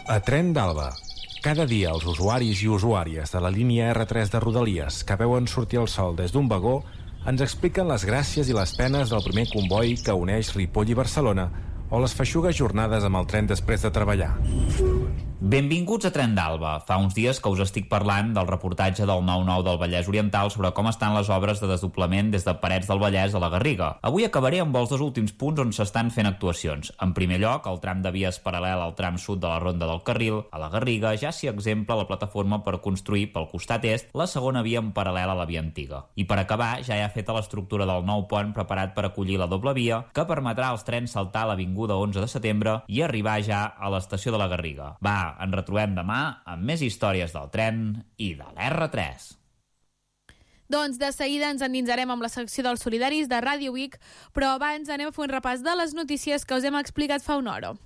A Tren d'Alba. Cada dia els usuaris i usuàries de la línia R3 de Rodalies que veuen sortir el sol des d'un vagó ens expliquen les gràcies i les penes del primer comboi que uneix Ripoll i Barcelona o les feixugues jornades amb el tren després de treballar. Benvinguts a Tren d'Alba. Fa uns dies que us estic parlant del reportatge del 9-9 del Vallès Oriental sobre com estan les obres de desdoblament des de Parets del Vallès a la Garriga. Avui acabaré amb els dos últims punts on s'estan fent actuacions. En primer lloc, el tram de vies paral·lel al tram sud de la Ronda del Carril. A la Garriga ja s'hi exempla la plataforma per construir pel costat est la segona via en paral·lel a la via antiga. I per acabar, ja hi ha feta l'estructura del nou pont preparat per acollir la doble via que permetrà als trens saltar l'avinguda 11 de setembre i arribar ja a l'estació de la Garriga. Va, ens retrobem demà amb més històries del tren i de l'R3. Doncs de seguida ens endinsarem amb la secció dels solidaris de Ràdio Vic, però abans anem a fer un repàs de les notícies que us hem explicat fa una hora.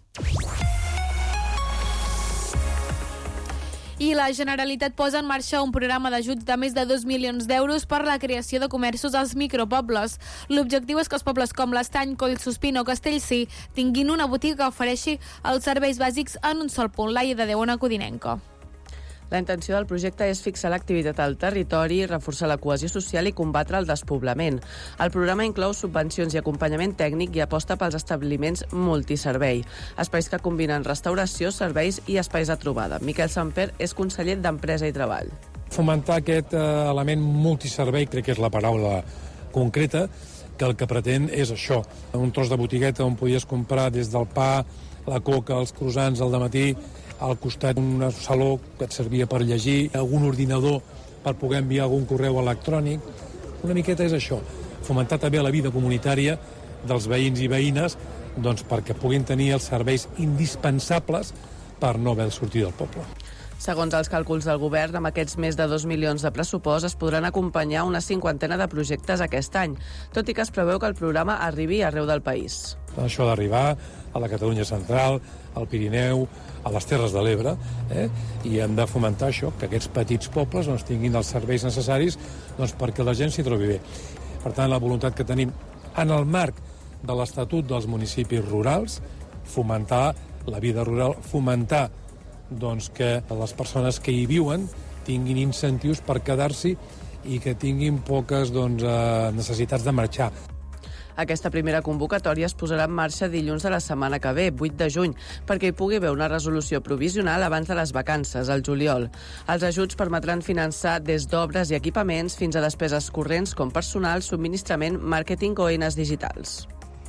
I la Generalitat posa en marxa un programa d'ajuts de més de 2 milions d'euros per la creació de comerços als micropobles. L'objectiu és que els pobles com l'Estany, Collsuspina o Castellcí tinguin una botiga que ofereixi els serveis bàsics en un sol punt. Laia de Déu, una codinenca. La intenció del projecte és fixar l'activitat al territori, reforçar la cohesió social i combatre el despoblament. El programa inclou subvencions i acompanyament tècnic i aposta pels establiments multiservei, espais que combinen restauració, serveis i espais de trobada. Miquel Samper és conseller d'Empresa i Treball. Fomentar aquest element multiservei, crec que és la paraula concreta, que el que pretén és això, un tros de botigueta on podies comprar des del pa, la coca, els croissants al dematí, al costat un saló que et servia per llegir, algun ordinador per poder enviar algun correu electrònic. Una miqueta és això, fomentar també la vida comunitària dels veïns i veïnes, doncs perquè puguin tenir els serveis indispensables per no haver de sortir del poble. Segons els càlculs del govern, amb aquests més de 2 milions de pressupost es podran acompanyar una 50 de projectes aquest any, tot i que es preveu que el programa arribi arreu del país. Això d'arribar a la Catalunya central, al Pirineu, a les Terres de l'Ebre, i hem de fomentar això, que aquests petits pobles doncs, tinguin els serveis necessaris doncs, perquè la gent s'hi trobi bé. Per tant, la voluntat que tenim en el marc de l'Estatut dels municipis rurals, fomentar la vida rural, fomentar doncs, que les persones que hi viuen tinguin incentius per quedar-s'hi i que tinguin poques necessitats de marxar. Aquesta primera convocatòria es posarà en marxa dilluns de la setmana que ve, 8 de juny, perquè hi pugui haver una resolució provisional abans de les vacances, al juliol. Els ajuts permetran finançar des d'obres i equipaments fins a despeses corrents com personal, subministrament, màrqueting o eines digitals.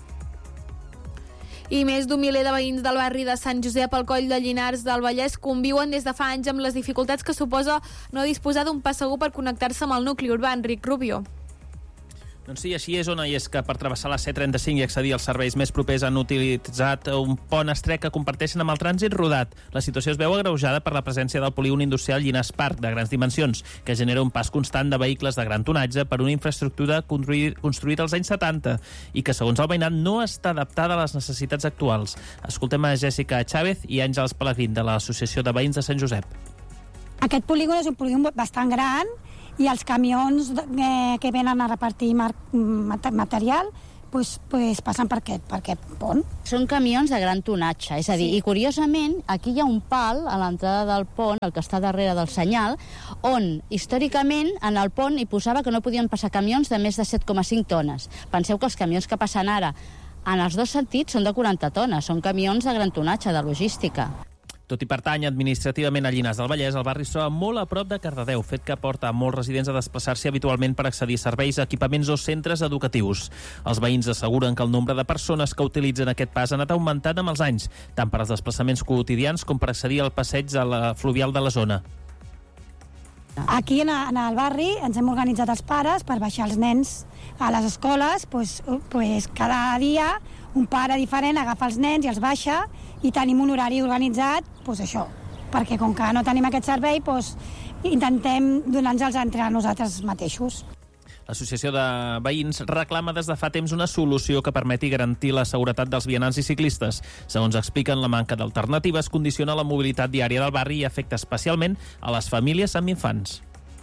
I més d'un miler de veïns del barri de Sant Josep al Coll de Llinars del Vallès conviuen des de fa anys amb les dificultats que suposa no disposar d'un pas segur per connectar-se amb el nucli urbà. Enric Rubio. Doncs sí, així és, Ona, i és que per travessar la C35 i accedir als serveis més propers han utilitzat un pont estret que comparteixen amb el trànsit rodat. La situació es veu agreujada per la presència del polígon industrial Llinars Park, de grans dimensions, que genera un pas constant de vehicles de gran tonatge per una infraestructura construïda als anys 70 i que, segons el veïnat, no està adaptada a les necessitats actuals. Escoltem a Jessica Chávez i Àngels Pellegrín, de l'Associació de Veïns de Sant Josep. Aquest polígon és un polígon bastant gran i els camions que venen a repartir material pues passen per aquest pont. Són camions de gran tonatge, és a dir, sí. I curiosament aquí hi ha un pal a l'entrada del pont, el que està darrere del senyal, on històricament en el pont hi posava que no podien passar camions de més de 7,5 tones. Penseu que els camions que passen ara en els dos sentits són de 40 tones, són camions de gran tonatge, de logística. Tot i pertany administrativament a Llinars del Vallès, el barri es troba molt a prop de Cardedeu, fet que porta a molts residents a desplaçar-s'hi habitualment per accedir a serveis, equipaments o centres educatius. Els veïns asseguren que el nombre de persones que utilitzen aquest pas ha anat augmentant amb els anys, tant per als desplaçaments quotidians com per accedir al passeig de la fluvial de la zona. Aquí en el barri ens hem organitzat els pares per baixar els nens a les escoles, cada dia un pare diferent agafa els nens i els baixa i tenim un horari organitzat, això, perquè com que no tenim aquest servei, intentem donar-nos-els entre nosaltres mateixos. L'Associació de Veïns reclama des de fa temps una solució que permeti garantir la seguretat dels vianants i ciclistes. Segons expliquen, la manca d'alternatives condiciona la mobilitat diària del barri i afecta especialment a les famílies amb infants.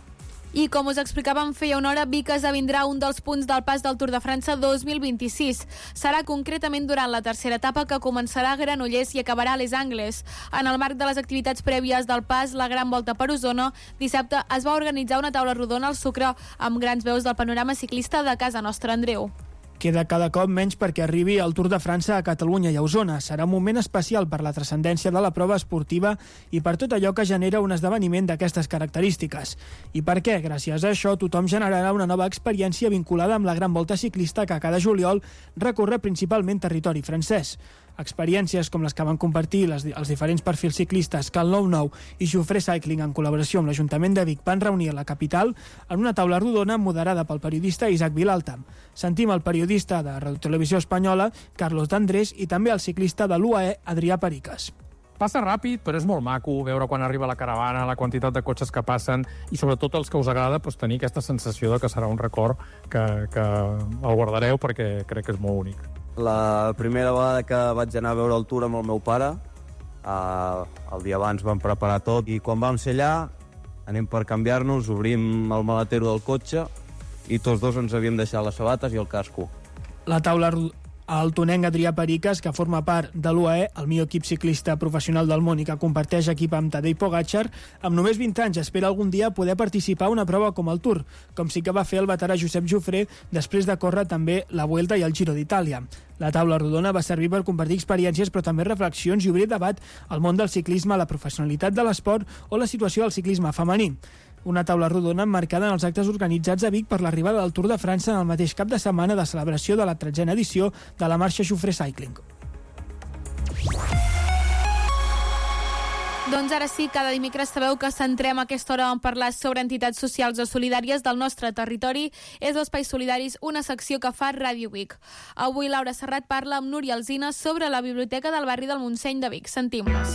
I com us explicàvem feia una hora, Vic esdevindrà un dels punts del pas del Tour de França 2026. Serà concretament durant la tercera etapa, que començarà a Granollers i acabarà a Les Angles. En el marc de les activitats prèvies del pas, la Gran Volta per Osona, dissabte es va organitzar una taula rodona al Sucre amb grans veus del panorama ciclista de casa nostra. Andreu. Queda cada cop menys perquè arribi el Tour de França a Catalunya i a Osona. Serà un moment especial per la transcendència de la prova esportiva i per tot allò que genera un esdeveniment d'aquestes característiques. I per què? Gràcies a això, tothom generarà una nova experiència vinculada amb la Gran Volta ciclista que cada juliol recorre principalment territori francès. Experiències com les que van compartir els diferents perfils ciclistes que el 99 i Jofré Cycling, en col·laboració amb l'Ajuntament de Vic, van reunir a la capital en una taula rodona moderada pel periodista Isaac Vilalta. Sentim el periodista de Radio Televisió Espanyola, Carlos D'Andrés, i també el ciclista de l'UAE, Adrià Periques. Passa ràpid, però és molt maco veure quan arriba la caravana, la quantitat de cotxes que passen i sobretot els que us agrada tenir aquesta sensació de que serà un record que el guardareu perquè crec que és molt únic. La primera vegada que vaig anar a veure el Tour amb el meu pare, el dia abans vam preparar tot i quan vam ser allà anem per canviar-nos, obrim el maletero del cotxe i tots dos ens havíem deixat les sabates i el casco. La taula el tonenc Adrià Periques, que forma part de l'UAE, el millor equip ciclista professional del món i que comparteix equip amb Tadej Pogačar, amb només 20 anys espera algun dia poder participar a una prova com el Tour, com sí que va fer el veterà Josep Jofré després de córrer també la Vuelta i el Giro d'Itàlia. La taula rodona va servir per compartir experiències però també reflexions i obrir debat al món del ciclisme, la professionalitat de l'esport o la situació del ciclisme femení. Una taula rodona emmarcada en els actes organitzats a Vic per l'arribada del Tour de França en el mateix cap de setmana de celebració de la 13a edició de la marxa Jofré Cycling. Doncs ara sí, cada dimecres sabeu que centrem a aquesta hora en parlar sobre entitats socials o solidàries del nostre territori. És l'Espai Solidaris, una secció que fa Ràdio Vic. Avui Laura Serrat parla amb Núria Alsina sobre la biblioteca del barri del Montseny de Vic. Sentim-les.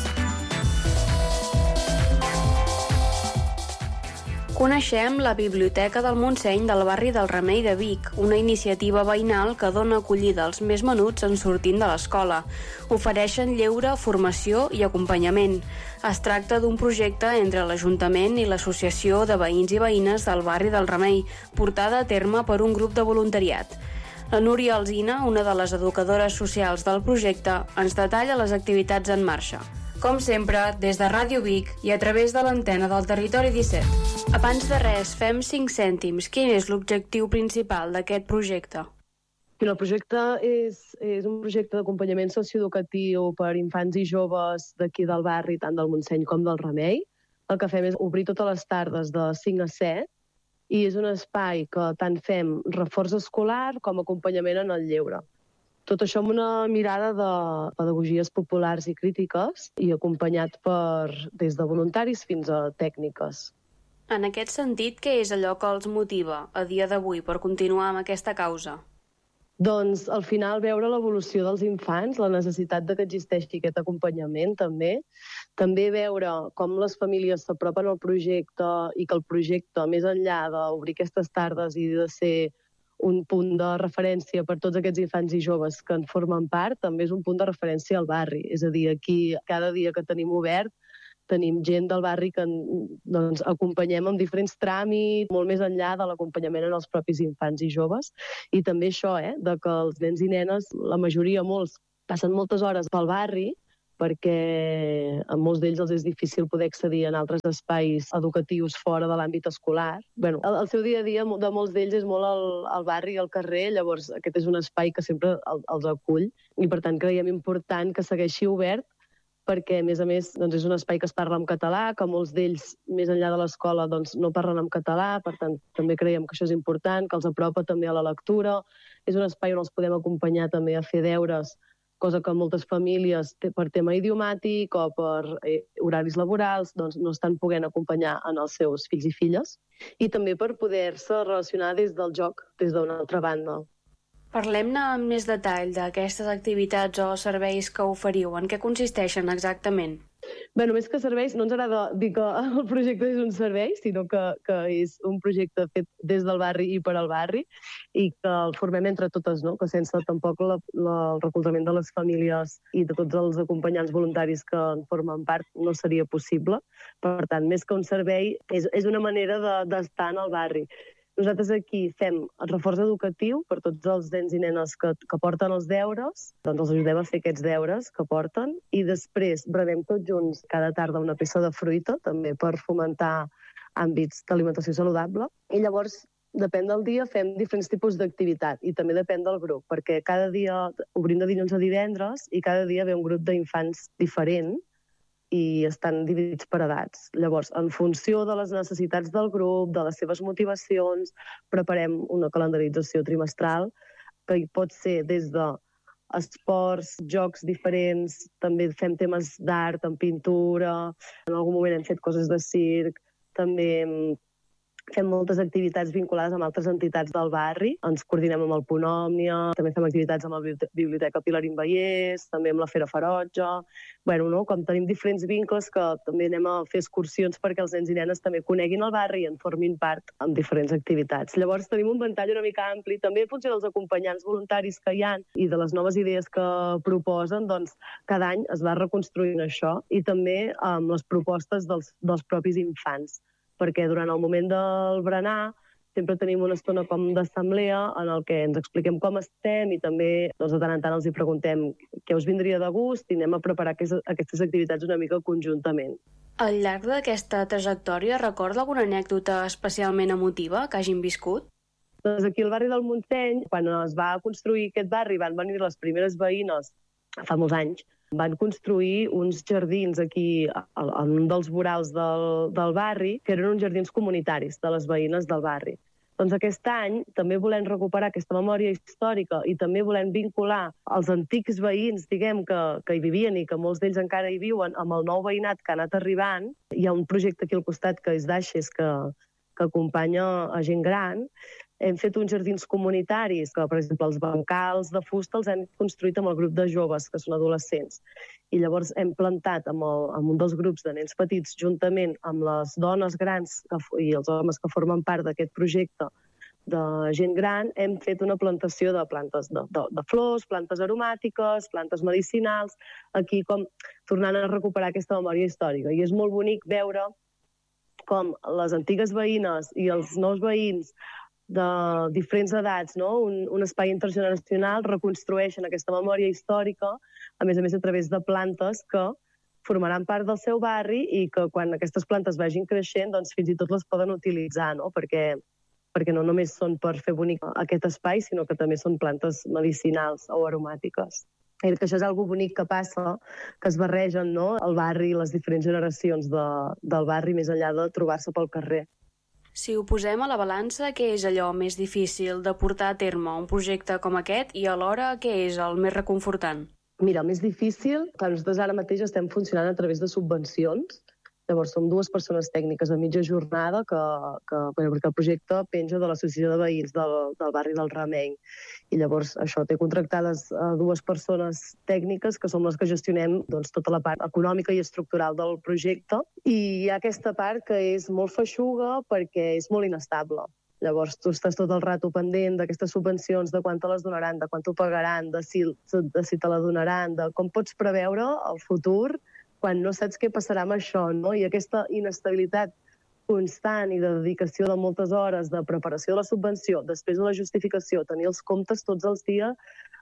Coneixem la Biblioteca del Montseny del barri del Remei de Vic, una iniciativa veïnal que dona acollida als més menuts en sortint de l'escola. Ofereixen lleure, formació i acompanyament. Es tracta d'un projecte entre l'Ajuntament i l'Associació de Veïns i Veïnes del barri del Remei, portada a terme per un grup de voluntariat. La Núria Alsina, una de les educadores socials del projecte, ens detalla les activitats en marxa. Com sempre, des de Ràdio Vic i a través de l'antena del Territori 17. Abans de res, fem 5 cèntims. Quin és l'objectiu principal d'aquest projecte? El projecte és un projecte d'acompanyament socioeducatiu per infants i joves d'aquí del barri, tant del Montseny com del Remei. El que fem és obrir totes les tardes de 5 a 7 i és un espai que tant fem reforç escolar com acompanyament en el lleure. Tot això amb una mirada de pedagogies populars i crítiques i acompanyat des de voluntaris fins a tècniques. En aquest sentit, què és allò que els motiva a dia d'avui per continuar amb aquesta causa? Doncs al final veure l'evolució dels infants, la necessitat que existeixi aquest acompanyament també. També veure com les famílies s'apropen al projecte i que el projecte, més enllà d'obrir aquestes tardes i de ser un punt de referència per tots aquests infants i joves que en formen part, també és un punt de referència al barri. És a dir, aquí cada dia que tenim obert tenim gent del barri que acompanyem amb diferents tràmits, molt més enllà de l'acompanyament en els propis infants i joves. I també això, de que els nens i nenes, la majoria, molts, passen moltes hores pel barri perquè a molts d'ells els és difícil poder accedir a altres espais educatius fora de l'àmbit escolar. El seu dia a dia de molts d'ells és molt al barri i al carrer, llavors aquest és un espai que sempre els acull i per tant creiem important que segueixi obert perquè, a més, és un espai que es parla en català, que molts d'ells, més enllà de l'escola, no parlen en català, per tant, també creiem que això és important, que els apropa també a la lectura. És un espai on els podem acompanyar també a fer deures, cosa que moltes famílies, per tema idiomàtic o per horaris laborals, no estan podent acompanyar en els seus fills i filles. I també per poder-se relacionar des del joc, des d'una altra banda. Parlem-ne amb més detall d'aquestes activitats o serveis que oferiu. En què consisteixen exactament? Bé, més que serveis, no ens agrada dir que el projecte és un servei, sinó que és un projecte fet des del barri i per al barri i que el formem entre totes, no? Que sense tampoc el recolzament de les famílies i de tots els acompanyants voluntaris que en formen part no seria possible. Per tant, més que un servei, és una manera d'estar en el barri. Nosaltres aquí fem el reforç educatiu per tots els nens i nenes que porten els deures, doncs els ajudem a fer aquests deures que porten i després berenem tots junts cada tarda una peça de fruita, també per fomentar àmbits d'alimentació saludable. I llavors, depèn del dia, fem diferents tipus d'activitat i també depèn del grup, perquè cada dia obrim de dilluns a divendres i cada dia ve un grup d'infants diferent i estan dividits per edats. Llavors, en funció de les necessitats del grup, de les seves motivacions, preparem una calendarització trimestral que hi pot ser des de esports, jocs diferents, també fem temes d'art, en pintura, en algun moment hem fet coses de circ, també fem moltes activitats vinculades amb altres entitats del barri. Ens coordinem amb el Punt Òmnia, també fem activitats amb la Biblioteca Pilarín Vallès, també amb la Fera Ferotge. Com tenim diferents vincles que també anem a fer excursions perquè els nens i nenes també coneguin el barri i en formin part amb diferents activitats. Llavors tenim un ventall una mica ampli, també en funció dels acompanyants voluntaris que hi ha i de les noves idees que proposen, doncs cada any es va reconstruint això i també amb les propostes dels propis infants, perquè durant el moment del berenar sempre tenim una estona com d'assemblea en el que ens expliquem com estem i també de tant en tant els hi preguntem què us vindria de gust i anem a preparar aquestes activitats una mica conjuntament. Al llarg d'aquesta trajectòria recorda alguna anècdota especialment emotiva que hagin viscut? Doncs aquí al barri del Montseny, quan es va construir aquest barri, van venir les primeres veïnes fa molts anys, van construir uns jardins aquí en un dels vorals del barri, que eren uns jardins comunitaris de les veïnes del barri. Doncs aquest any també volem recuperar aquesta memòria històrica i també volem vincular els antics veïns, diguem, que hi vivien i que molts d'ells encara hi viuen, amb el nou veïnat que ha anat arribant. Hi ha un projecte aquí al costat que és d'Aixes, que acompanya a gent gran. Hem fet uns jardins comunitaris, que, per exemple, els bancals de fusta els hem construït amb el grup de joves, que són adolescents. I llavors hem plantat amb un dels grups de nens petits, juntament amb les dones grans i els homes que formen part d'aquest projecte de gent gran, hem fet una plantació de plantes de flors, plantes aromàtiques, plantes medicinals, aquí com tornant a recuperar aquesta memòria històrica. I és molt bonic veure com les antigues veïnes i els nous veïns de diferents edats, no? Un espai intergeneracional reconstrueixen aquesta memòria històrica, a més a través de plantes que formaran part del seu barri i que quan aquestes plantes vagin creixent, doncs fins i tot les poden utilitzar, no? Perquè no només són per fer bonic aquest espai, sinó que també són plantes medicinals o aromàtiques. I que això és algo bonic que passa, que es barregen, no? El barri i les diferents generacions del barri més enllà de trobar-se pel carrer. Si ho posem a la balança, què és allò més difícil de portar a terme un projecte com aquest i alhora què és el més reconfortant? Mira, el més difícil, que nosaltres ara mateix estem funcionant a través de subvencions. Llavors, som 2 persones tècniques a mitja jornada perquè el projecte penja de l'Associació de Veïns del barri del Remei. I llavors això té contractades 2 persones tècniques que som les que gestionem tota la part econòmica i estructural del projecte. I hi ha aquesta part que és molt feixuga perquè és molt inestable. Llavors tu estàs tot el rato pendent d'aquestes subvencions, de quan te les donaran, de quan t'ho pagaran, de si te la donaran, de com pots preveure el futur quan no saps què passarà amb això, no? I aquesta inestabilitat constant i de dedicació de moltes hores de preparació de la subvenció, després de la justificació, tenir els comptes tots els dies,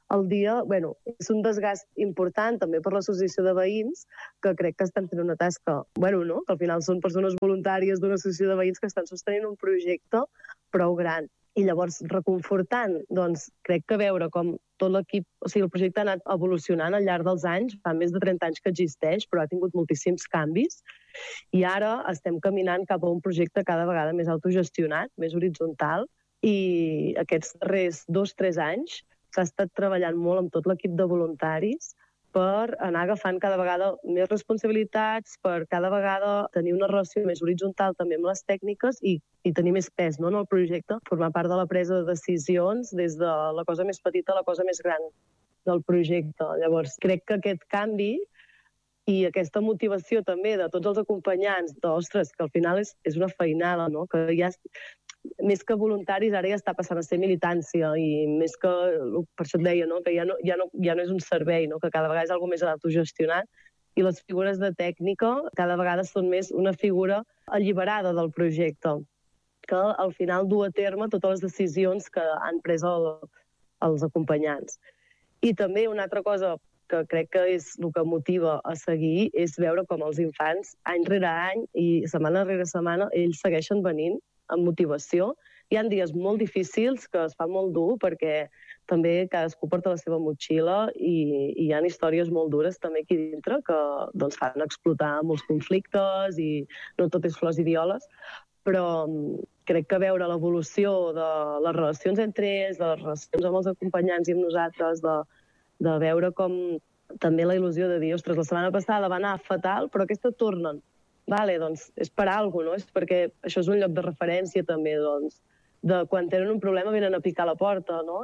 és un desgast important també per l'associació de veïns, que crec que estan fent una tasca, que al final són persones voluntàries d'una associació de veïns que estan sostenint un projecte prou gran. I llavors, reconfortant, doncs crec que veure com tot l'equip, el projecte ha anat evolucionant al llarg dels anys, fa més de 30 anys que existeix, però ha tingut moltíssims canvis, i ara estem caminant cap a un projecte cada vegada més autogestionat, més horitzontal, i aquests darrers 2-3 anys s'ha estat treballant molt amb tot l'equip de voluntaris per anar agafant cada vegada més responsabilitats, per cada vegada tenir una relació més horitzontal també amb les tècniques i tenir més pes en el projecte, formar part de la presa de decisions des de la cosa més petita a la cosa més gran del projecte. Llavors, crec que aquest canvi I aquesta motivació també de tots els acompanyants, ostres, que al final és una feinada, no? Que ja, més que voluntaris, ara ja està passant a ser militància, i més que, per això et deia, no? Que ja no és un servei, no? Que cada vegada és alguna més autogestionat, i les figures de tècnica cada vegada són més una figura alliberada del projecte, que al final du a terme totes les decisions que han pres els acompanyants. I també una altra cosa que crec que és el que motiva a seguir és veure com els infants, any rere any i setmana rere setmana, ells segueixen venint amb motivació. Hi ha dies molt difícils que es fa molt dur perquè també cadascú porta la seva motxilla i hi ha històries molt dures també aquí dintre que doncs, fan explotar molts conflictes i no tot és flors i violes, però crec que veure l'evolució de les relacions entre ells, de les relacions amb els acompanyants i amb nosaltres, de veure com també la il·lusió de dir, ostres, la setmana passada va anar fatal, però aquesta tornen. Vale, doncs és per alguna cosa, no? És perquè això és un lloc de referència també, doncs, de quan tenen un problema venen a picar la porta, no?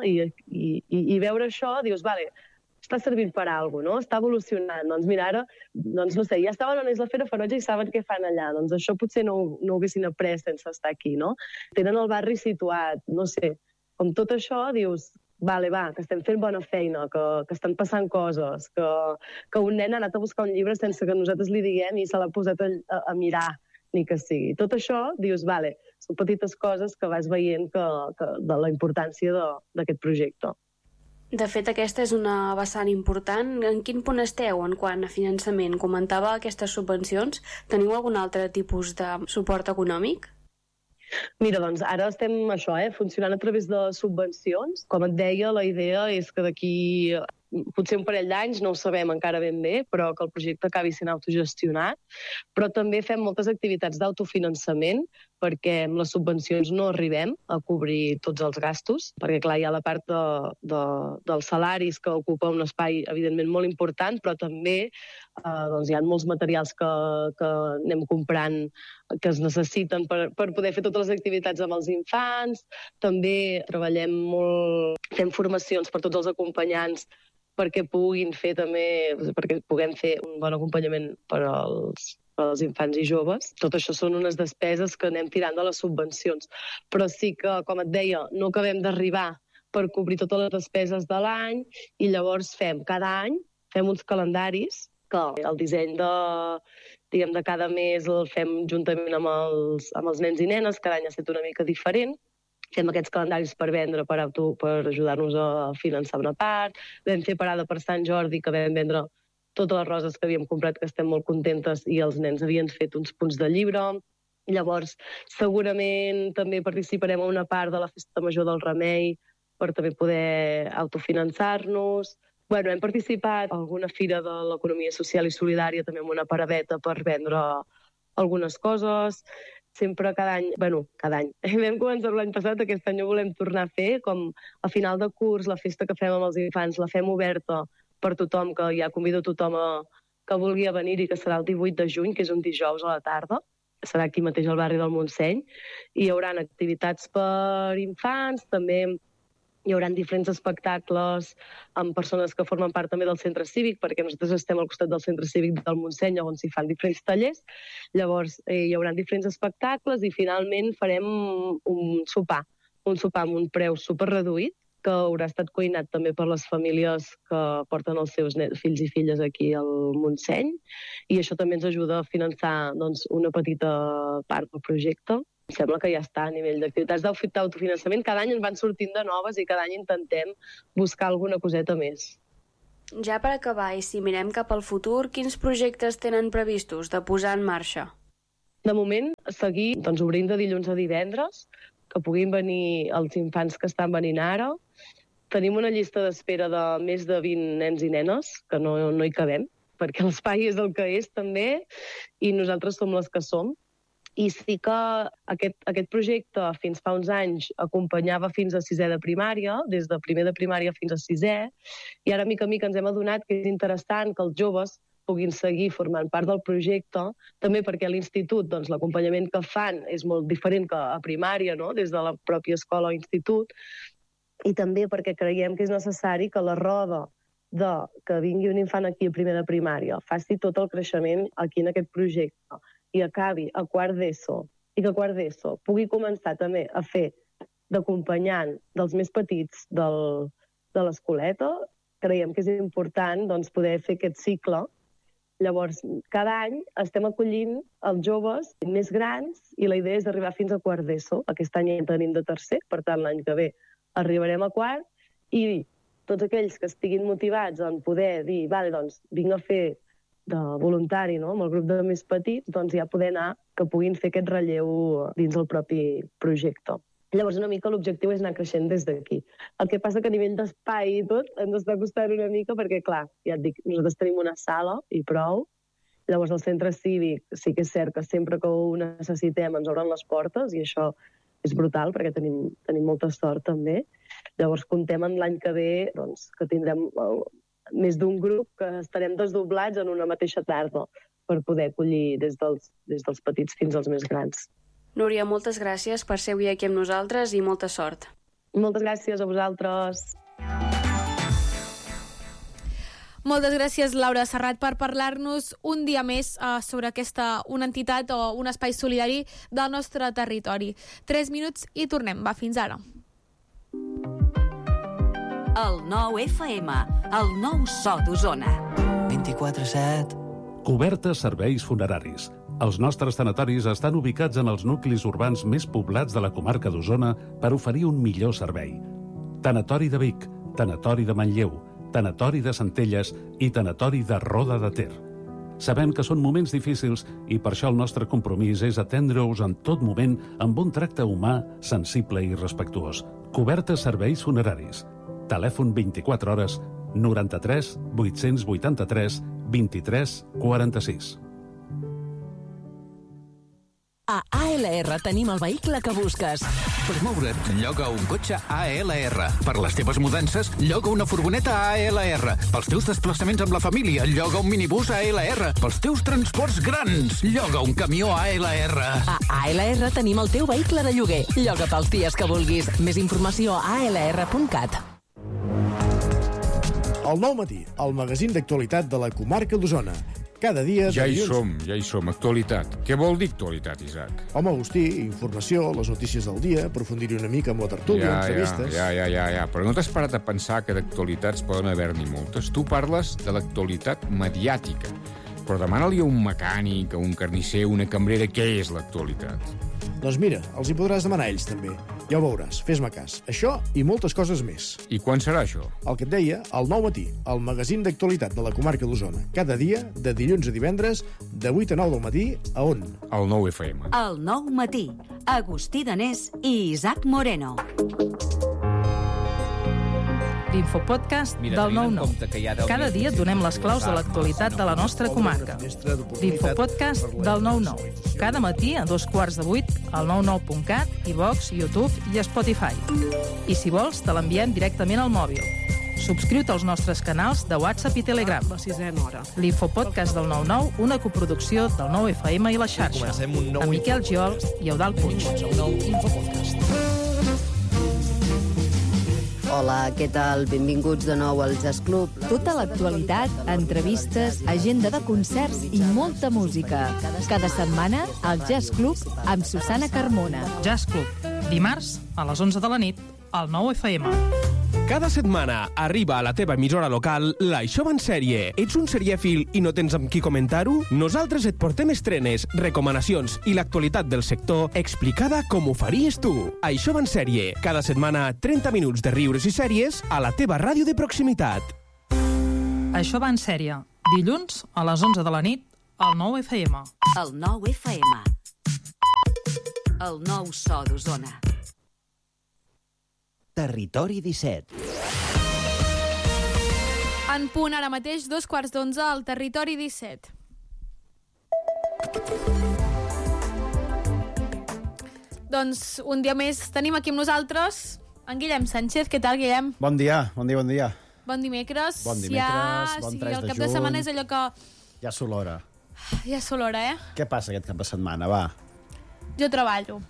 I veure això, dius, vale, està servint per alguna cosa, no? Està evolucionant. Doncs mira, ara, doncs no sé, ja estaven on és la Fera Ferotge i saben què fan allà. Doncs això potser no ho haguessin après sense estar aquí, no? Tenen el barri situat, no sé. Com tot això, dius, vale, que estem fent bona feina, que estan passant coses, que un nen ha anat a buscar un llibre sense que nosaltres li diguem i se l'ha posat a mirar, ni que sigui. Tot això, dius, vale, són petites coses que vas veient de la importància d'aquest projecte. De fet, aquesta és una vessant important. En quin punt esteu en quant a finançament? Comentava aquestes subvencions. Teniu algun altre tipus de suport econòmic? Mira, doncs ara estem funcionant a través de subvencions. Com et deia, la idea és que d'aquí potser un parell d'anys, no ho sabem encara ben bé, però que el projecte acabi sent autogestionat. Però també fem moltes activitats d'autofinançament, perquè amb les subvencions no arribem a cobrir tots els gastos, perquè clar, hi ha la part dels salaris que ocupa un espai evidentment molt important, però també hi ha molts materials que anem comprant que es necessiten per poder fer totes les activitats amb els infants. També treballem molt, fem formacions per tots els acompanyants perquè puguem fer un bon acompanyament per als infants i joves. Tot això són unes despeses que anem tirant de les subvencions. Però sí que, com et deia, no acabem d'arribar per cobrir totes les despeses de l'any i llavors cada any fem uns calendaris que el disseny de cada mes el fem juntament amb els nens i nenes, cada any ha estat una mica diferent. Fem aquests calendaris per vendre, per ajudar-nos a finançar una part. Vam fer parada per Sant Jordi, que vam vendre totes les roses que havíem comprat, que estem molt contentes, i els nens havien fet uns punts de llibre. Llavors, segurament també participarem en una part de la Festa Major del Remei per també poder autofinançar-nos. Hem participat en alguna fira de l'economia social i solidària, també amb una paradeta per vendre algunes coses. Sempre cada any. Vam començar l'any passat, aquest any ho volem tornar a fer, com a final de curs, la festa que fem amb els infants, la fem oberta per tothom, que ja convido tothom que vulgui venir i que serà el 18 de juny, que és un dijous a la tarda. Serà aquí mateix al barri del Montseny. I hi haurà activitats per infants, també hi haurà diferents espectacles amb persones que formen part també del centre cívic, perquè nosaltres estem al costat del centre cívic del Montseny, on s'hi fan diferents tallers. Llavors hi haurà diferents espectacles i finalment farem un sopar amb un preu superreduït, que haurà estat cuinat també per les famílies que porten els seus fills i filles aquí al Montseny, i això també ens ajuda a finançar una petita part del projecte. Em sembla que ja està a nivell d'activitats d'autofinançament. Cada any en van sortint de noves i cada any intentem buscar alguna coseta més. Ja per acabar, i si mirem cap al futur, quins projectes tenen previstos de posar en marxa? De moment, seguir obrint de dilluns a divendres, que puguin venir els infants que estan venint ara. Tenim una llista d'espera de més de 20 nens i nenes, que no hi cabem, perquè l'espai és el que és també, i nosaltres som les que som. I sí que aquest projecte fins fa uns anys acompanyava fins a 6è de primària, des de primer de primària fins a 6è, i ara mica en mica ens hem adonat que és interessant que els joves puguin seguir formant part del projecte, també perquè a l'institut l'acompanyament que fan és molt diferent que a primària, no? Des de la pròpia escola o institut, i també perquè creiem que és necessari que la roda de que vingui un infant aquí a primer de primària, faci tot el creixement aquí en aquest projecte i acabi a quart d'ESO, i que a quart d'ESO pugui començar també a fer d'acompanyant dels més petits de l'escoleta, creiem que és important doncs, poder fer aquest cicle. Llavors, cada any estem acollint els joves més grans i la idea és arribar fins a quart d'ESO. Aquest any ja tenim de tercer, per tant, l'any que ve arribarem a quart i tots aquells que estiguin motivats en poder dir, vale, doncs, vinc a fer de voluntari, no?, amb el grup de més petits, doncs ja poder anar, que puguin fer aquest relleu dins el propi projecte. Llavors, una mica l'objectiu és anar creixent des d'aquí. El que passa que a nivell d'espai i tot ens està costant una mica perquè, clar, ja et dic, nosaltres tenim una sala i prou. Llavors, el centre cívic sí que és cert que sempre que ho necessitem ens obren les portes i això és brutal perquè tenim molta sort també. Llavors, contem en l'any que ve doncs, que tindrem més d'un grup que estarem desdoblats en una mateixa tarda per poder acollir des dels petits fins als més grans. Núria, moltes gràcies per ser avui aquí amb nosaltres i molta sort. Moltes gràcies a vosaltres. Moltes gràcies, Laura Serrat, per parlar-nos un dia més sobre una entitat o un espai solidari del nostre territori. 3 minuts i tornem. Va, fins ara. El 9 FM, el nou so d'Osona. 24/7. Cobertes serveis funeraris. Els nostres tanatoris estan ubicats en els nuclis urbans més poblats de la comarca d'Osona per oferir un millor servei. Tanatori de Vic, Tanatori de Manlleu, Tanatori de Centelles i Tanatori de Roda de Ter. Sabem que són moments difícils i per això el nostre compromís és atendre-us en tot moment amb un tracte humà, sensible i respectuós. Cobertes serveis funeraris. Telèfon 24 hores 93 883 23 46. A ALR tenim el vehicle que busques. Per moure't, lloga un cotxe ALR. Per les teves mudances, lloga una furgoneta ALR. Pels teus desplaçaments amb la família, lloga un minibús ALR. Pels teus transports grans, lloga un camió ALR. A ALR tenim el teu vehicle de lloguer. Lloga pels dies que vulguis. Més informació a alr.cat. El Nou Matí, el magazín d'actualitat de la comarca d'Osona. Cada dia... Ja hi som, actualitat. Què vol dir actualitat, Isaac? Home, Agustí, informació, les notícies del dia, aprofundir una mica amb la tertúlia, entrevistes... Ja, però no t'has parat a pensar que d'actualitats poden haver-n'hi moltes. Tu parles de l'actualitat mediàtica, però demana-li a un mecànic, a un carnisser, una cambrera, què és l'actualitat? Doncs mira, els hi podràs demanar a ells també. Ja ho veuràs, fes-me cas. Això i moltes coses més. I quan serà això? El que et deia, el Nou Matí, el magazín d'actualitat de la comarca d'Osona. Cada dia, de dilluns a divendres, de 8 a 9 del matí, a on? Al 9 FM. El Nou Matí, Agustí Danés i Isaac Moreno. L'infopodcast del 9-9. Cada dia et donem les claus de l'actualitat de la nostra comarca. L'infopodcast del 9-9. Cada matí a 7:15 al 99.cat, iVox, YouTube i Spotify. I si vols, te l'enviem directament al mòbil. Subscriu-te als nostres canals de WhatsApp i Telegram. L'Infopodcast del 9-9, una coproducció del 9FM i la xarxa. Amb Miquel Giol i Eudald Puig. Hola, què tal? Benvinguts de nou al Jazz Club. Tota l'actualitat, entrevistes, agenda de concerts i molta música. Cada setmana, al Jazz Club amb Susana Carmona. Jazz Club, dimarts a les 11 de la nit, al 9FM. Cada setmana arriba a la teva emissora local l'Això va en sèrie. Ets un serièfil i no tens amb qui comentar-ho? Nosaltres et portem estrenes, recomanacions i l'actualitat del sector explicada com ho faries tu. Això va en sèrie. Cada setmana 30 minuts de riures i sèries a la teva ràdio de proximitat. Això va en sèrie. Dilluns a les 11 de la nit al 9FM. El 9FM. El nou so d'Osona. Territori 17. En punt ara mateix, 11:15 al Territori 17. Doncs un dia més tenim aquí amb nosaltres en Guillem Sánchez. Què tal, Guillem? Bon dia. Bon dimecres. Bon dimecres, bon 3 de el cap juny. de setmana és allò que... Ja és l'hora. Ja és l'hora, eh? Què passa aquest cap de setmana, va? Jo treballo.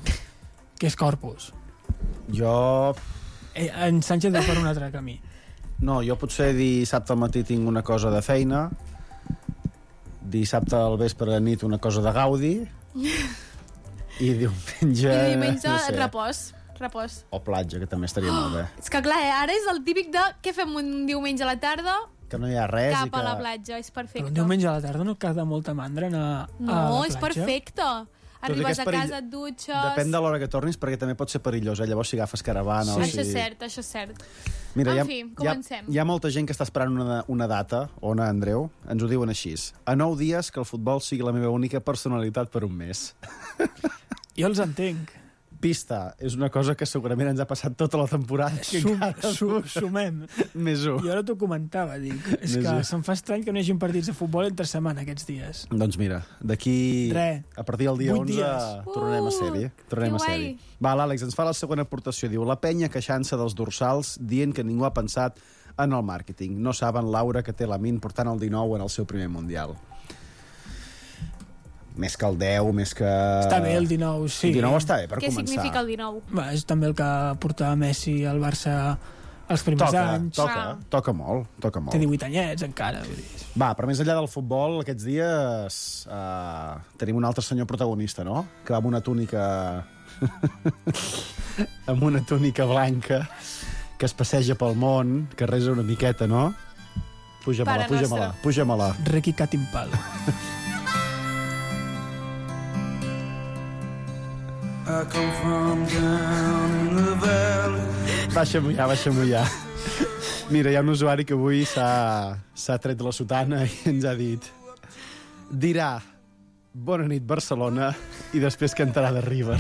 Que és Corpus. Jo... En Sánchez va per un altre camí. No, jo potser dissabte al matí tinc una cosa de feina, dissabte al vespre a la nit una cosa de gaudi, i diumenge... I diumenge, no sé, repòs. o platja, que també estaria molt bé. És que clar, ara és el típic de què fem un diumenge a la tarda? Que no hi ha res Cap i que... a la platja, és perfecte. Però un diumenge a la tarda no queda molta mandra anar a la platja? No, és perfecte. Arribes a casa, et dutxes... Depèn de l'hora que tornis, perquè també pot ser perillós, Llavors, si agafes caravana... Sí. o Això si... és cert. Mira, En fi, comencem. Hi ha molta gent que està esperant una data, Ona, Andreu, ens ho diuen així. A 9 dies que el futbol sigui la meva única personalitat per un mes. Jo els entenc. Pista, és una cosa que segurament ens ha passat tota la temporada. Sumem. Més un. Jo ara t'ho comentava, dic. És que se'm fa estrany que no hi hagi partits de futbol entre setmana aquests dies. Doncs mira, d'aquí... A partir del dia 11 tornarem a ser-hi. Tornarem a ser-hi. Va, l'Àlex ens fa la següent aportació. Diu, la penya queixant-se dels dorsals dient que ningú ha pensat en el màrqueting. No saben l'aura que té la Min portant el 19 en el seu primer Mundial. Més que el 10, més que... Està bé el 19, sí. El 19 està bé, per Què començar. significa el 19? Va, és també el que portava Messi al Barça els primers anys. Toca molt. Té 18 anyets encara. Vull dir. Va, però més enllà del futbol, aquests dies tenim un altre senyor protagonista, no? Que va amb una túnica... amb una túnica blanca, que es passeja pel món, que resa una miqueta, no? Puja-me-la. Ricky Catimpal. I come from down in the valley. Baixa-m'ho ja. Mira, hi ha un usuari que avui s'ha tret de la sotana i ens ha dit: dirà bona nit Barcelona i després cantarà de River.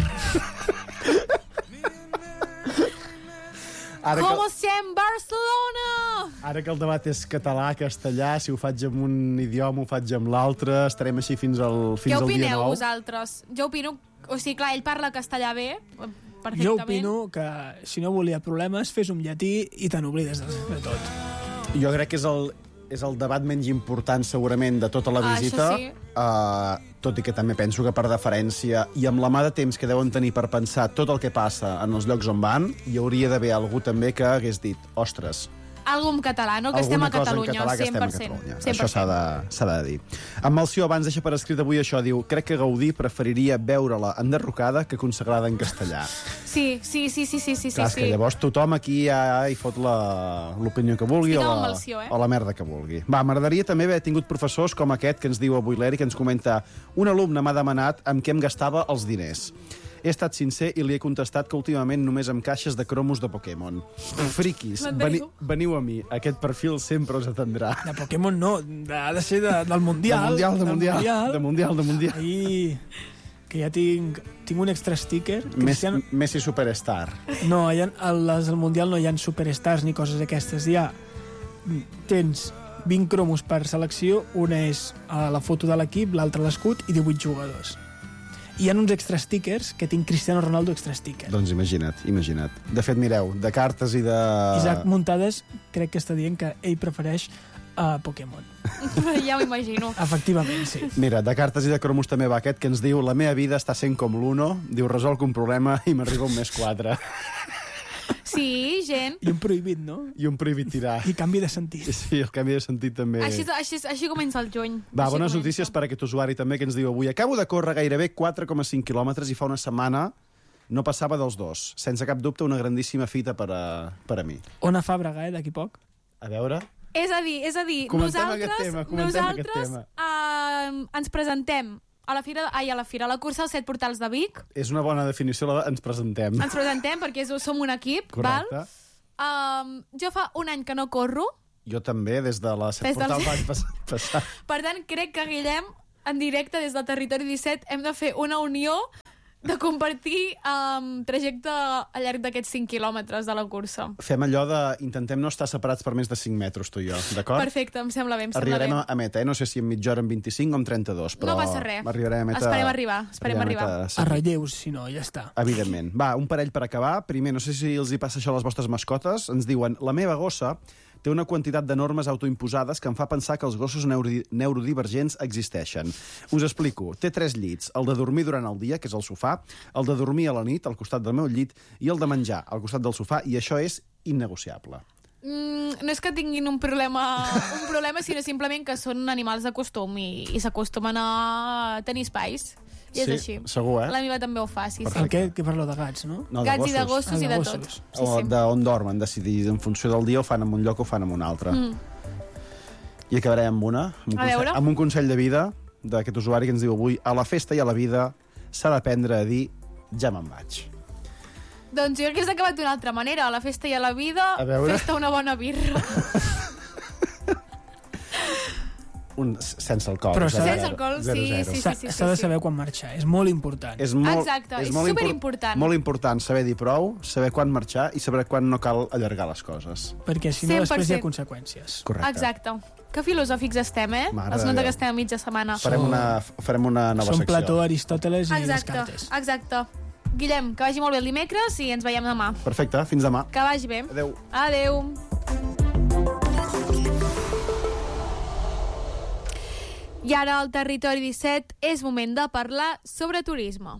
Com estem, Barcelona? Ara que el debat és català-castellà, si ho faig amb un idioma, ho faig amb l'altre, estarem així fins al dia 9. Què opineu vosaltres? Jo opino... O sigui, clar, ell parla castellà bé, perfectament. Jo opino que si no volia problemes, fes un llatí i te n'oblides de tot. Jo crec que és el debat menys important, segurament, de tota la visita. Això sí. Tot i que també penso que per deferència i amb la mà de temps que deuen tenir per pensar tot el que passa en els llocs on van, hi hauria d'haver algú també que hagués dit, ostres, Algo en català, no? Que estem a Catalunya, 100%. Això s'ha de dir. En Malció abans deixa per escrit avui això, diu, crec que Gaudí preferiria veure-la enderrocada que consagrada en castellà. Sí. Clar, que llavors tothom aquí ja hi fot l'opinió que vulgui o la merda que vulgui. Va, m'agradaria també haver tingut professors com aquest que ens diu avui l'Eri, que ens comenta: un alumne m'ha demanat amb què em gastava els diners. He estat sincer i li he contestat que últimament només amb caixes de cromos de Pokémon. Friquis, veniu a mi. Aquest perfil sempre us atendrà. De Pokémon no, ha de ser del Mundial. De Mundial. Ahir, que ja tinc un extra sticker. Messi Superstar. No, al Mundial no hi ha superstars ni coses d'aquestes. Ja tens 20 cromos per selecció, una és la foto de l'equip, l'altra l'escut i 18 jugadors. Hi ha uns extra stickers que tinc Cristiano Ronaldo extra sticker. Doncs imagina't. De fet, mireu, de cartes i de... Isaac Muntades crec que està dient que ell prefereix Pokémon. Ja ho imagino. Efectivament, sí. Mira, de cartes i de cromos també va aquest que ens diu: la meva vida està sent com l'Uno, diu, resolc un problema i m'arriba un més 4. Sí, gent. I un prohibit, no? I un prohibit tirar. I canvi de sentit. Sí, el canvi de sentit també. Així comença el juny. Va, bones notícies per a aquest usuari també que ens diu avui: acabo de córrer gairebé 4,5 quilòmetres i fa una setmana no passava dels 2. Sense cap dubte, una grandíssima fita per a mi. Ona Fàbrega, d'aquí poc. A veure... És a dir, nosaltres ens presentem a la cursa dels 7 portals de Vic. És una bona definició, ens presentem. Ens presentem perquè som un equip. Correcte. Val? Jo fa un any que no corro. Jo també, des de la 7 portals vaig passar. Per tant, crec que, Guillem, en directe des del Territori 17, hem de fer una unió de compartir trajecte al llarg d'aquests 5 quilòmetres de la cursa. Fem allò de... Intentem no estar separats per més de 5 metres, tu i jo, d'acord? Perfecte, em sembla bé. Arribarem a meta, no sé si en mitja hora, en 25 o en 32, però... No passa res. Arribarem a meta... Esperem arribar. A relleus, si no, ja està. Evidentment. Va, un parell per acabar. Primer, no sé si els hi passa això a les vostres mascotes. Ens diuen: la meva gossa té una quantitat de normes autoimposades que em fa pensar que els gossos neurodivergents existeixen. Us explico. Té 3 llits. El de dormir durant el dia, que és el sofà, el de dormir a la nit, al costat del meu llit, i el de menjar, al costat del sofà, i això és innegociable. No és que tinguin un problema, sinó simplement que són animals de costum i s'acostumen a tenir espais. I és així. Segur, La meva també ho fa, sí. Què parleu de gats, no? Gats i de gossos i de tot. O d'on dormen, decidir en funció del dia ho fan en un lloc o ho fan en un altre. I acabarem amb una, amb un consell de vida d'aquest usuari que ens diu avui: a la festa i a la vida s'ha d'aprendre a dir ja me'n vaig. Doncs jo crec que has acabat d'una altra manera. A la festa i a la vida, festa una bona birra. Sense alcohol. Però sense alcohol, sí. S'ha de saber quan marxar, és molt important. Exacte, és superimportant. Molt important saber dir prou, saber quan marxar i saber quan no cal allargar les coses. Perquè si no, després hi ha conseqüències. Correcte. Exacte. Que filosòfics estem, eh? Es nota que estem a mitja setmana. Farem una nova secció. Som Plató, Aristòteles i Descartes. Exacte. Guillem, que vagi molt bé el dimecres i ens veiem demà. Perfecte, fins demà. Que vagi bé. Adéu. Adéu. I ara al Territori 17 és moment de parlar sobre turisme.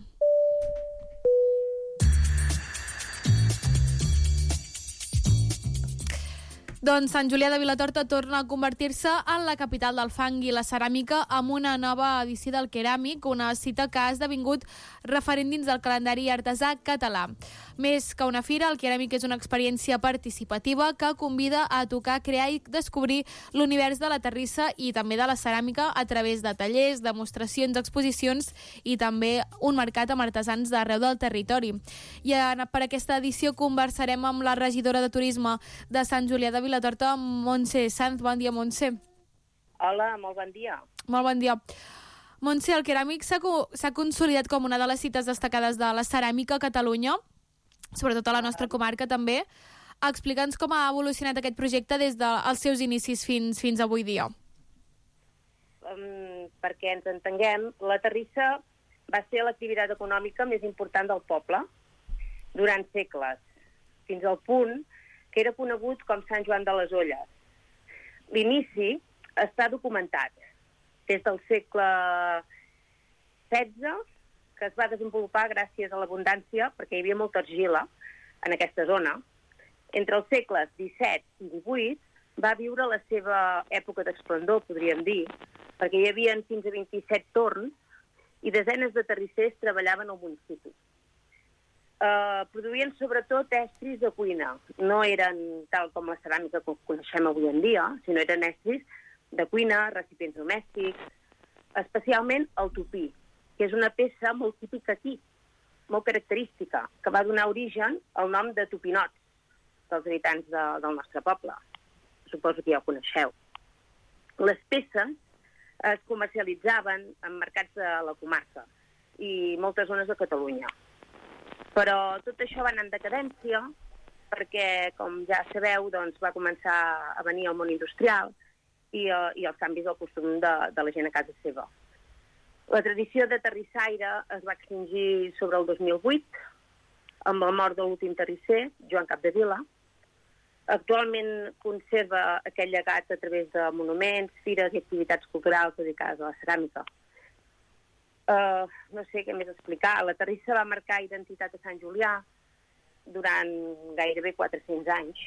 Doncs Sant Julià de Vilatorta torna a convertir-se en la capital del fang i la ceràmica amb una nova edició del Keràmic, una cita que ha esdevingut referent dins del calendari artesà català. Més que una fira, el Keràmic és una experiència participativa que convida a tocar, crear i descobrir l'univers de la terrissa i també de la ceràmica a través de tallers, demostracions, exposicions i també un mercat amb artesans d'arreu del territori. I per aquesta edició conversarem amb la regidora de Turisme de Sant Julià de Vilatorta, Montse Sanz. Bon dia, Montse. Hola, molt bon dia. Molt bon dia. Montse, el Keràmic s'ha consolidat com una de les cites destacades de la ceràmica a Catalunya, sobretot a la nostra comarca també. Explica'ns com ha evolucionat aquest projecte des dels seus inicis fins avui dia. Perquè ens entenguem, la terrissa va ser l'activitat econòmica més important del poble durant segles, fins al punt que era conegut com Sant Joan de les Olles. L'inici està documentat des del segle XVI, que es va desenvolupar gràcies a l'abundància, perquè hi havia molta argila en aquesta zona. Entre els segles XVII i XVIII va viure la seva època d'esplendor, podríem dir, perquè hi havia fins a 27 torns i desenes de terrissers treballaven al municipi. Produïen sobretot estris de cuina. No eren tal com la ceràmica que coneixem avui en dia, sinó eren estris de cuina, recipients domèstics, especialment el tupí, que és una peça molt típica aquí, molt característica, que va donar origen al nom de tupinots dels habitants del nostre poble. Suposo que ja ho coneixeu. Les peces es comercialitzaven en mercats de la comarca i moltes zones de Catalunya. Però tot això va anar en decadència perquè, com ja sabeu, doncs, va començar a venir el món industrial i els canvis del costum de la gent a casa seva. La tradició de terrissaire es va extingir sobre el 2008 amb la mort de l'últim terrisser, Joan Capdevila. Actualment conserva aquell llegat a través de monuments, fires i activitats culturals dedicades a la ceràmica. No sé què més explicar. La terrissa va marcar identitat a Sant Julià durant gairebé 400 anys.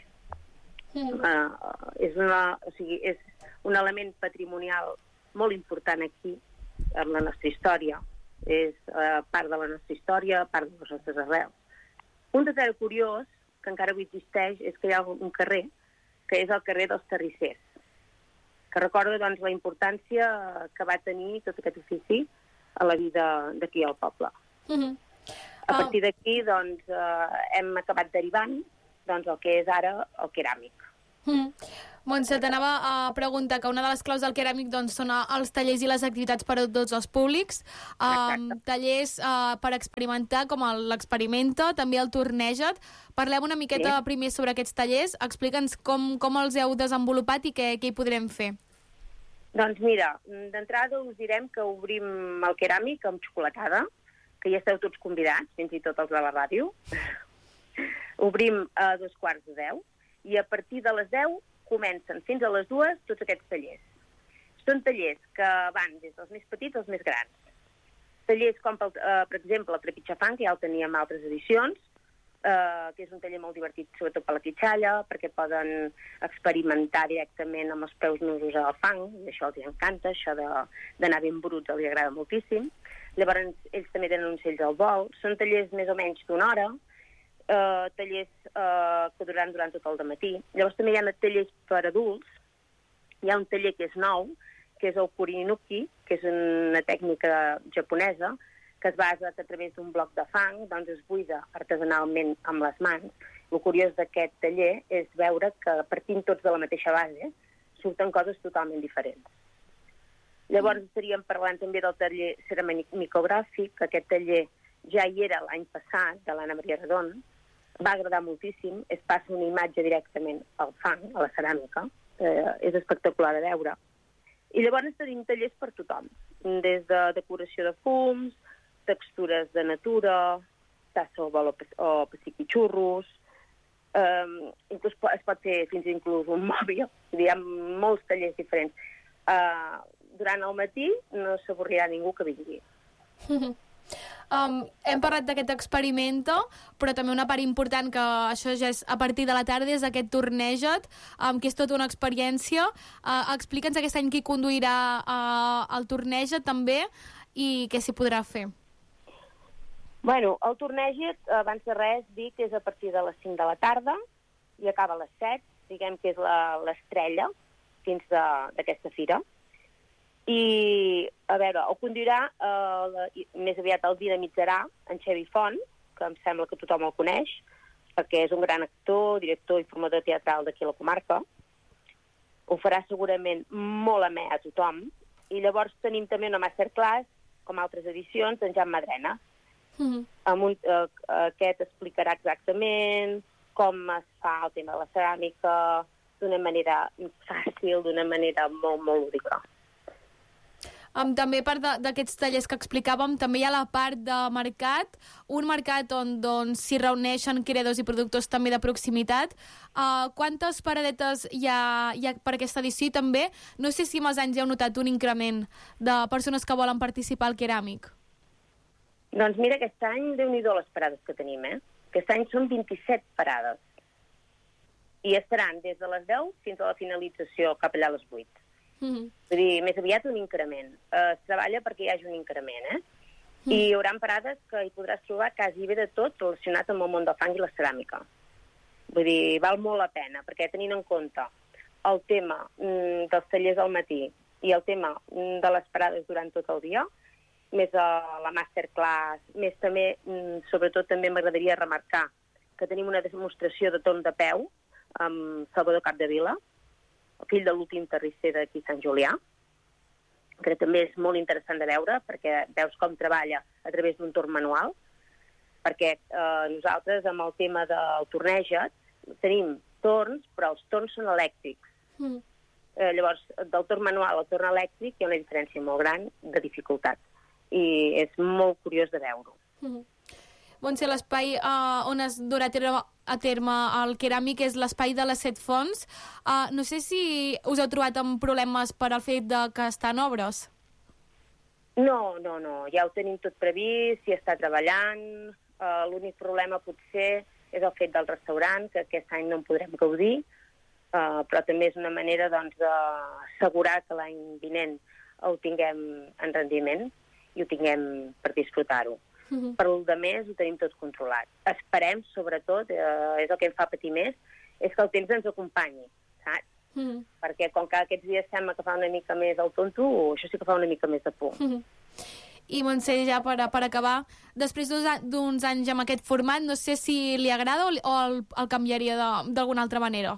És un element patrimonial molt important aquí, en la nostra història. És part de la nostra història, part de les nostres arrels. Un detall curiós, que encara avui existeix, és que hi ha un carrer, que és el carrer dels terrissers, que recorda doncs, la importància que va tenir tot aquest ofici a la vida d'aquí al poble. A partir d'aquí doncs, hem acabat derivant doncs, el que és ara el Keràmic. Montse, t'anava a preguntar que una de les claus del Keràmic doncs, són els tallers i les activitats per a tots els públics. Tallers per experimentar, com l'Experimenta, també el Torneja't. Parlem una miqueta primer sobre aquests tallers. Explica'ns com els heu desenvolupat i què hi podrem fer. Doncs mira, d'entrada us direm que obrim el Keràmic amb xocolatada, que ja esteu tots convidats, fins i tot els de la ràdio. Obrim a 2:15 i a partir de les 10 comencen fins a les 2 tots aquests tallers. Són tallers que van des dels més petits als més grans. Tallers com, per exemple, el trepitjafant, que ja el teníem en altres edicions, que és un taller molt divertit, sobretot per la quitxalla, perquè poden experimentar directament amb els peus nusos al fang, i això els encanta, això d'anar ben bruts els agrada moltíssim. Llavors, ells també tenen uns cells al vol. Són tallers més o menys d'una hora, tallers que duraran durant tot el dematí. Llavors també hi ha tallers per adults. Hi ha un taller que és nou, que és el Kurinuki, que és una tècnica japonesa, que es basa que a través d'un bloc de fang doncs es buida artesanalment amb les mans. El curiós d'aquest taller és veure que partint tots de la mateixa base surten coses totalment diferents. Llavors estaríem parlant també del taller ceramicogràfic, que aquest taller ja hi era l'any passat, de l'Anna Maria Redon. Va agradar moltíssim, es passa una imatge directament al fang, a la ceràmica. És espectacular de veure. I llavors tenim tallers per tothom, des de decoració de fums, textures de natura, tassa o pessiquitxurros, inclús es pot fer fins inclús un mòbil, hi ha molts tallers diferents. Durant el matí no s'avorrirà ningú que vingui. Hem parlat d'aquest experimento, però també una part important, que això ja és a partir de la tarda, és aquest torneja't, que és tota una experiència. Explica'ns aquest any qui conduirà el torneja't també i què s'hi podrà fer. Bueno, el torneja't, abans de res, dic que és a partir de les 5 de la tarda i acaba a les 7, diguem que és l'estrella fins d'aquesta fira. I, a veure, el conduirà més aviat el dinamitzarà en Xevi Font, que em sembla que tothom el coneix, perquè és un gran actor, director i formador teatral d'aquí a la comarca. Ho farà segurament molt amè a tothom. I llavors tenim també una masterclass, com altres edicions, d'en Jan Madrena. Aquest explicarà exactament com es fa el tema de la ceràmica d'una manera fàcil, d'una manera molt, molt lúdica. També part d'aquests tallers que explicàvem, també hi ha la part de mercat, un mercat on s'hi reuneixen creadors i productors també de proximitat. Quantes paradetes hi ha per aquesta edició? També, no sé si amb els anys heu notat un increment de persones que volen participar al Keràmic. Doncs mira, aquest any, Déu-n'hi-do les parades que tenim, Aquest any són 27 parades. I estaran des de les 10 fins a la finalització, cap allà a les 8. Vull dir, més aviat un increment. Es treballa perquè hi hagi un increment, I hi haurà parades que hi podràs trobar quasi bé de tot relacionat amb el món del fang i la ceràmica. Vull dir, val molt la pena, perquè tenint en compte el tema dels tallers al matí i el tema de les parades durant tot el dia, més la masterclass, més també, sobretot també m'agradaria remarcar que tenim una demostració de torn de peu amb Salvador Capdevila, el fill de l'últim terrisser d'aquí Sant Julià, que també és molt interessant de veure, perquè veus com treballa a través d'un torn manual, perquè nosaltres, amb el tema del torneja't, tenim torns, però els torns són elèctrics. Llavors, del torn manual al torn elèctric hi ha una diferència molt gran de dificultat, i és molt curiós de veure-ho. Montse, l'espai on es durà a terme el Keràmic és l'espai de les 7 fonts. No sé si us heu trobat amb problemes per al fet que està en obres. No, ja ho tenim tot previst, s'hi està treballant. L'únic problema potser és el fet del restaurant, que aquest any no en podrem gaudir, però també és una manera d'assegurar que l'any vinent ho tinguem en rendiment i ho tinguem per disfrutar-ho. Per el de més ho tenim tot controlat. Esperem, sobretot, és el que em fa patir més, és que el temps ens acompanyi, saps? Perquè com que aquests dies sembla que fa una mica més el tonto, això sí que fa una mica més de por. I Montse, ja per acabar, després d'uns anys amb aquest format, no sé si li agrada o el canviaria d'alguna altra manera.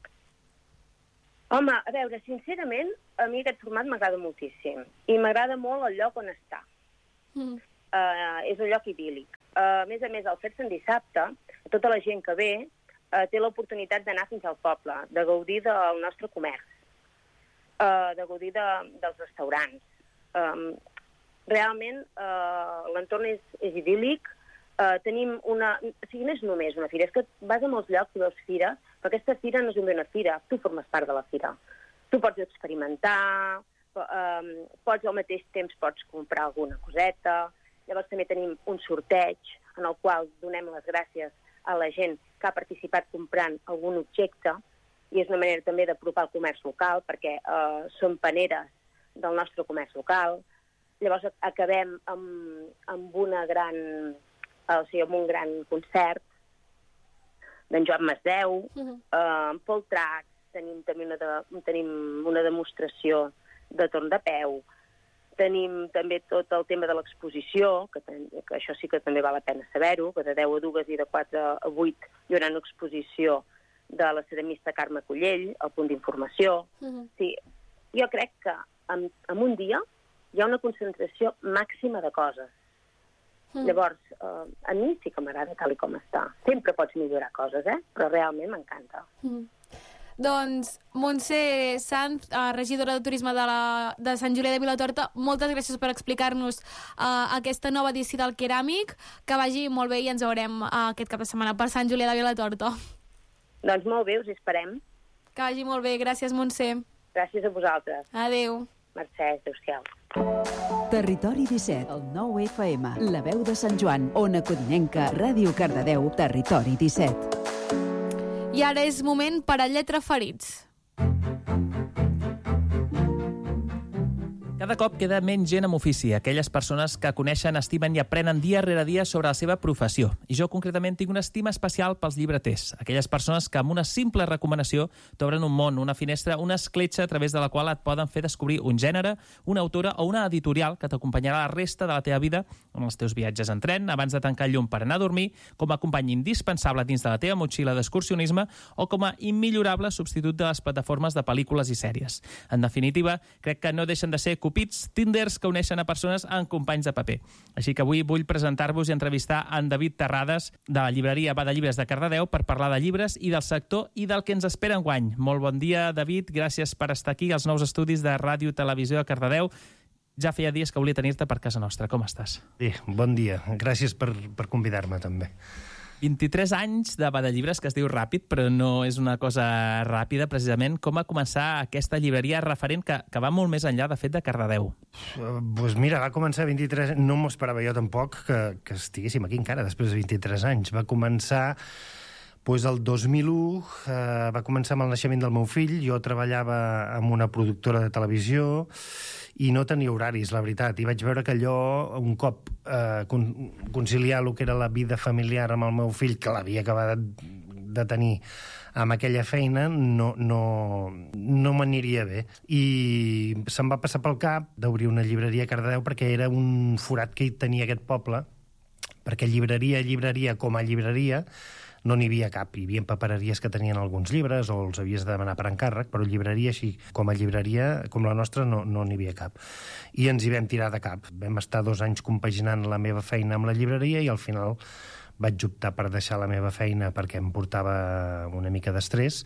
Home, a veure, sincerament, a mi aquest format m'agrada moltíssim. I m'agrada molt el lloc on està. És un lloc idíl·lic. A més, el fer-se en dissabte, tota la gent que ve té l'oportunitat d'anar fins al poble, de gaudir del nostre comerç, de gaudir dels restaurants. Realment, l'entorn és idíl·lic. Tenim una... O sigui, no és només una fira, és que vas a molts llocs i veus fires, però aquesta fira no és una fira, tu formes part de la fira. Tu pots experimentar, pots al mateix temps pots comprar alguna coseta. Llavors també tenim un sorteig en el qual donem les gràcies a la gent que ha participat comprant algun objecte, i és una manera també d'apropar el comerç local, perquè són paneres del nostre comerç local. Llavors acabem amb un gran concert d'en Joan Masdeu, Paul Trax, tenim també una demostració de torn de peu, tenim també tot el tema de l'exposició, que això sí que també val la pena saber-ho, que de 10 a 2 i de 4 a 8 hi haurà una exposició de la ceramista Carme Collell, al punt d'informació. Sí, jo crec que en un dia hi ha una concentració màxima de coses. Llavors, a mi sí que m'agrada tal com està. Sempre pots millorar coses, però realment m'encanta. Doncs, Montse Sanz, regidora de turisme de Sant Julià de Vilatorta, moltes gràcies per explicar-nos aquesta nova edició del Keràmic. Que vagi molt bé i ens veurem aquest cap de setmana per Sant Julià de Vilatorta. Doncs molt bé, us esperem. Que vagi molt bé, gràcies, Montse. Gràcies a vosaltres. Adéu. Mercè, adéu-siau. Territori 17, el 9 FM, La Veu de Sant Joan, Ona Codinenca, Ràdio Cardedeu, Territori 17. I ara és moment per a Lletra Ferits. Cada cop queda menys gent amb ofici, aquelles persones que coneixen, estimen i aprenen dia rere dia sobre la seva professió. I jo concretament tinc una estima especial pels llibreters, aquelles persones que amb una simple recomanació t'obren un món, una finestra, una escletxa a través de la qual et poden fer descobrir un gènere, una autora o una editorial que t'acompanyarà la resta de la teva vida en els teus viatges en tren, abans de tancar el llum per anar a dormir, com a company indispensable dins de la teva motxilla d'excursionisme o com a immillorable substitut de les plataformes de pel·lícules i sèries. En definitiva, crec que no deixen de ser cupits, tinders que uneixen a persones amb companys de paper. Així que avui vull presentar-vos i entrevistar en David Terrades de la llibreria Va de Llibres de Cardedeu per parlar de llibres i del sector i del que ens espera enguany. Molt bon dia, David. Gràcies per estar aquí als nous estudis de Ràdio Televisió de Cardedeu. Ja feia dies que volia tenir-te per casa nostra. Com estàs? Bé, bon dia. Gràcies per convidar-me, també. 23 anys de Va de Llibres, que es diu ràpid, però no és una cosa ràpida, precisament. Com va començar aquesta llibreria referent que va molt més enllà, de fet, de Cardedeu? Doncs mira, va començar 23... No m'ho esperava jo tampoc que estiguéssim aquí encara, després de 23 anys. Va començar... el 2001 va començar amb el naixement del meu fill. Jo treballava en una productora de televisió i no tenia horaris, la veritat. I vaig veure que allò, un cop conciliar el que era la vida familiar amb el meu fill, que l'havia acabat de tenir amb aquella feina, no m'aniria bé. I se'm va passar pel cap d'obrir una llibreria a Cardedeu perquè era un forat que hi tenia aquest poble, perquè llibreria com a llibreria no n'hi havia cap. Hi havia papereries que tenien alguns llibres o els havies de demanar per encàrrec, però llibreria així, com a llibreria, com la nostra, no n'hi havia cap. I ens hi vam tirar de cap. Vam estar 2 anys compaginant la meva feina amb la llibreria i al final vaig optar per deixar la meva feina perquè em portava una mica d'estrès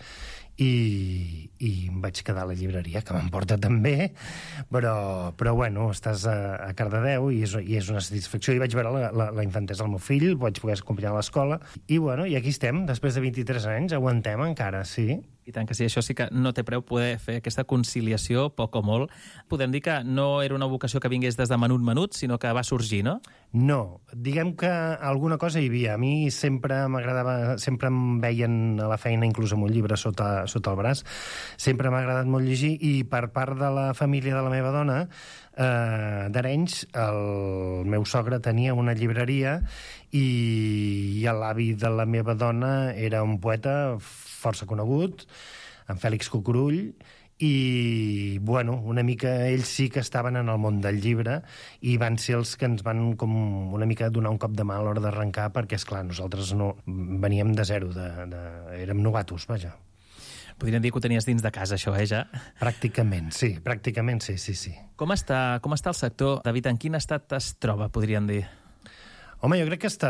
i em vaig quedar a la llibreria, que m'emporta també, però bueno, estàs a Cardedeu i és una satisfacció. I vaig veure la infantesa del meu fill, vaig poder acompanyar a l'escola, i bueno, i aquí estem, després de 23 anys, aguantem encara, sí. I tant que sí, això sí que no té preu poder fer aquesta conciliació, poc o molt. Podem dir que no era una vocació que vingués des de menut, sinó que va sorgir, no? No, diguem que alguna cosa hi havia. A mi sempre m'agradava, sempre em veien a la feina inclús amb un llibre sota el braç. Sempre m'ha agradat molt llegir i per part de la família de la meva dona, d'Arenys, el meu sogre tenia una llibreria i l'avi de la meva dona era un poeta força conegut, en Fèlix Cucurull, i, bueno, una mica ells sí que estaven en el món del llibre i van ser els que ens van com una mica donar un cop de mà a l'hora d'arrencar, perquè, esclar, nosaltres no veníem de zero, érem novatos, vaja. Podríem dir que ho tenies dins de casa, això, ja? Pràcticament, sí. Com està el sector, David? En quin estat es troba, podríem dir? Home, jo crec que està